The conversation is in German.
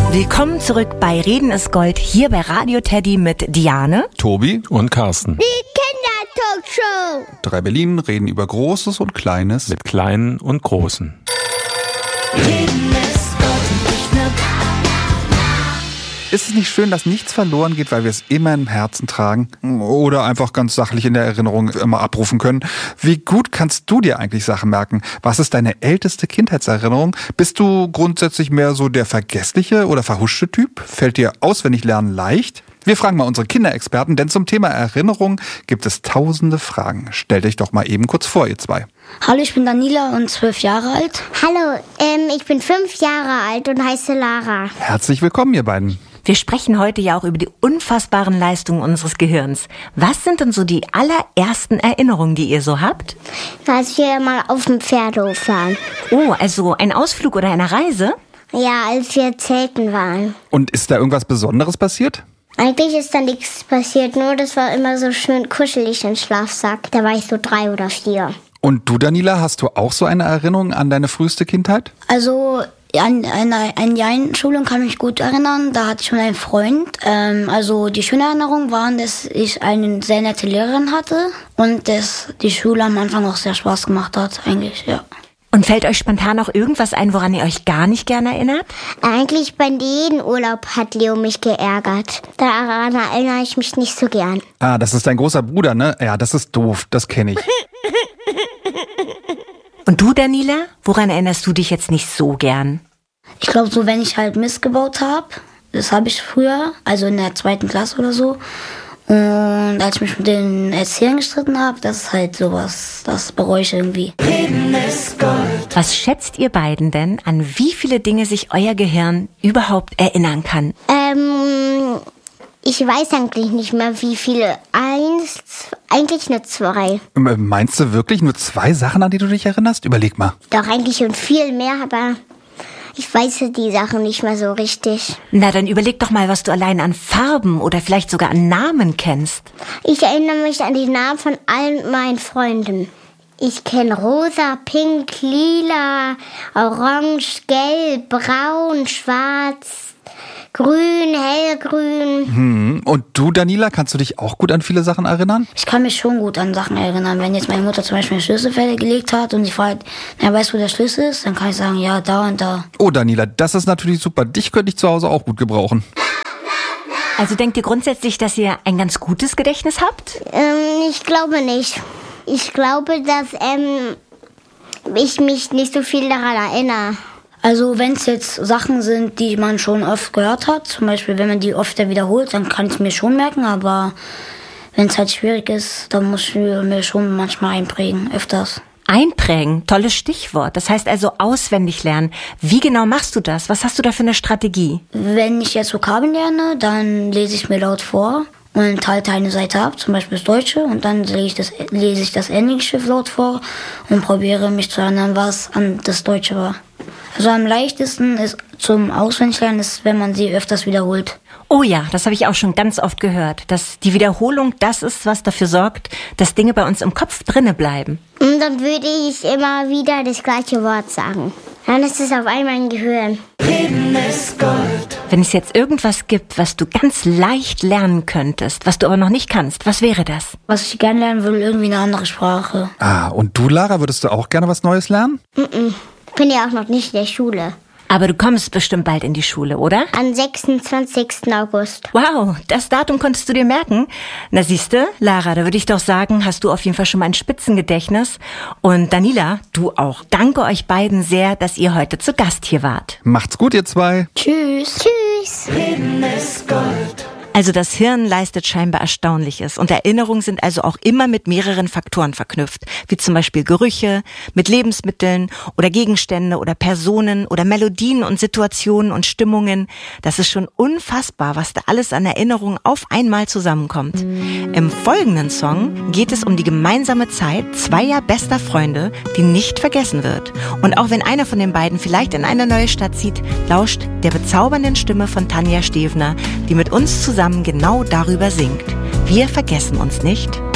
Willkommen zurück bei Reden ist Gold, hier bei Radio Teddy mit Diane, Tobi und Carsten. Die Kindertalkshow. 3 Berlin reden über Großes und Kleines. Mit Kleinen und Großen. Reden ist Gold und nicht nur Ist es nicht schön, dass nichts verloren geht, weil wir es immer im Herzen tragen oder einfach ganz sachlich in der Erinnerung immer abrufen können? Wie gut kannst du dir eigentlich Sachen merken? Was ist deine älteste Kindheitserinnerung? Bist du grundsätzlich mehr so der vergessliche oder verhuschte Typ? Fällt dir Auswendiglernen leicht? Wir fragen mal unsere Kinderexperten, denn zum Thema Erinnerung gibt es tausende Fragen. Stellt euch doch mal eben kurz vor, ihr zwei. Hallo, ich bin Daniela und 12 Jahre alt. Hallo, ich bin 5 Jahre alt und heiße Lara. Herzlich willkommen, ihr beiden. Wir sprechen heute ja auch über die unfassbaren Leistungen unseres Gehirns. Was sind denn so die allerersten Erinnerungen, die ihr so habt? Als wir mal auf dem Pferdehof waren. Oh, also ein Ausflug oder eine Reise? Ja, als wir zelten waren. Und ist da irgendwas Besonderes passiert? Eigentlich ist da nichts passiert, nur das war immer so schön kuschelig im Schlafsack. Da war ich so 3 oder 4. Und du, Daniela, hast du auch so eine Erinnerung an deine früheste Kindheit? Also an eine Jahrschulung kann ich mich gut erinnern. Da hatte ich schon einen Freund. Also die schöne Erinnerung war, dass ich eine sehr nette Lehrerin hatte und dass die Schule am Anfang auch sehr Spaß gemacht hat, eigentlich, ja. Und fällt euch spontan noch irgendwas ein, woran ihr euch gar nicht gerne erinnert? Eigentlich bei jedem Urlaub hat Leo mich geärgert. Daran erinnere ich mich nicht so gern. Ah, das ist dein großer Bruder, ne? Ja, das ist doof, das kenne ich. Und du, Daniela, woran erinnerst du dich jetzt nicht so gern? Ich glaube, so wenn ich halt Mist gebaut habe, das habe ich früher, also in der 2. Klasse oder so. Und als ich mich mit den Erziehern gestritten habe, das ist halt sowas, das bereue ich irgendwie. Was schätzt ihr beiden denn, an wie viele Dinge sich euer Gehirn überhaupt erinnern kann? Ich weiß eigentlich nicht mehr, wie viele. Eigentlich nur 2. Meinst du wirklich nur 2 Sachen, an die du dich erinnerst? Überleg mal. Doch eigentlich schon viel mehr, aber ich weiß die Sachen nicht mehr so richtig. Na, dann überleg doch mal, was du allein an Farben oder vielleicht sogar an Namen kennst. Ich erinnere mich an die Namen von allen meinen Freunden. Ich kenne rosa, pink, lila, orange, gelb, braun, schwarz, grün, hellgrün. Und du, Daniela, kannst du dich auch gut an viele Sachen erinnern? Ich kann mich schon gut an Sachen erinnern. Wenn jetzt meine Mutter zum Beispiel eine Schlüsselfelle gelegt hat und ich fragt, weißt du, wo der Schlüssel ist? Dann kann ich sagen, ja, da und da. Oh, Daniela, das ist natürlich super. Dich könnte ich zu Hause auch gut gebrauchen. Also denkt ihr grundsätzlich, dass ihr ein ganz gutes Gedächtnis habt? Ich glaube nicht. Ich glaube, dass ich mich nicht so viel daran erinnere. Also wenn es jetzt Sachen sind, die man schon oft gehört hat, zum Beispiel wenn man die öfter wiederholt, dann kann ich es mir schon merken, aber wenn es halt schwierig ist, dann muss ich mir schon manchmal einprägen, öfters. Einprägen, tolles Stichwort. Das heißt also auswendig lernen. Wie genau machst du das? Was hast du da für eine Strategie? Wenn ich jetzt Vokabeln lerne, dann lese ich mir laut vor und halte eine Seite ab, zum Beispiel das Deutsche, und dann lese ich das Englische laut vor und probiere mich zu erinnern, was an das Deutsche war. Also am leichtesten ist zum Auswendiglernen, ist, wenn man sie öfters wiederholt. Oh ja, das habe ich auch schon ganz oft gehört, dass die Wiederholung das ist, was dafür sorgt, dass Dinge bei uns im Kopf drinne bleiben. Und dann würde ich immer wieder das gleiche Wort sagen. Dann ist es auf einmal im Gehirn. Wenn es jetzt irgendwas gibt, was du ganz leicht lernen könntest, was du aber noch nicht kannst, was wäre das? Was ich gerne lernen will, irgendwie eine andere Sprache. Ah, und du, Lara, würdest du auch gerne was Neues lernen? Ich bin ja auch noch nicht in der Schule. Aber du kommst bestimmt bald in die Schule, oder? Am 26. August. Wow, das Datum konntest du dir merken. Na siehste, Lara, da würde ich doch sagen, hast du auf jeden Fall schon mal ein Spitzengedächtnis. Und Daniela, du auch. Danke euch beiden sehr, dass ihr heute zu Gast hier wart. Macht's gut, ihr zwei. Tschüss. Tschüss. Also das Hirn leistet scheinbar Erstaunliches und Erinnerungen sind also auch immer mit mehreren Faktoren verknüpft, wie zum Beispiel Gerüche, mit Lebensmitteln oder Gegenstände oder Personen oder Melodien und Situationen und Stimmungen. Das ist schon unfassbar, was da alles an Erinnerungen auf einmal zusammenkommt. Im folgenden Song geht es um die gemeinsame Zeit zweier bester Freunde, die nicht vergessen wird. Und auch wenn einer von den beiden vielleicht in eine neue Stadt zieht, lauscht der bezaubernden Stimme von Tanja Stevner, die mit uns zusammen genau darüber singt. Wir vergessen uns nicht.